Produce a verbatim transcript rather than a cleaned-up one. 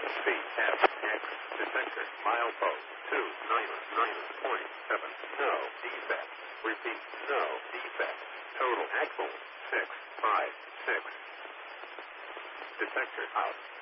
Speed F X detector milepost two nine nine point seven. No defect. Repeat. No defect. Total axle six five six. Detector out.